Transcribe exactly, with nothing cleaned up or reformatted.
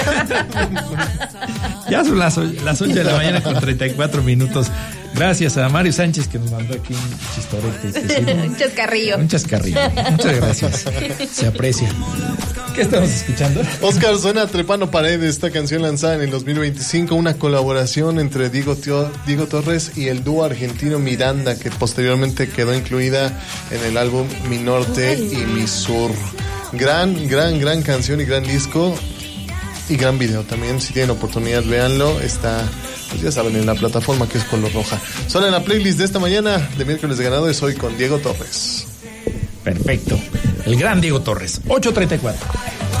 Ya son las, las ocho de la mañana con treinta y cuatro minutos. Gracias a Mario Sánchez que nos mandó aquí un chistorete. Un chascarrillo. Un chascarrillo. Muchas gracias. Se aprecia. ¿Qué estamos escuchando? Oscar, suena Trepano Paredes, esta canción lanzada en el dos mil veinticinco, una colaboración entre Diego, Tio, Diego Torres y el dúo argentino Miranda, que posteriormente quedó incluida en el álbum Mi Norte y Mi Sur. Gran, gran, gran canción y gran disco y gran video también. Si tienen oportunidad, véanlo. Está, pues ya saben, en la plataforma que es color roja. Solo en la playlist de esta mañana de miércoles de ganadores hoy con Diego Torres. Perfecto. El gran Diego Torres. ocho treinta y cuatro.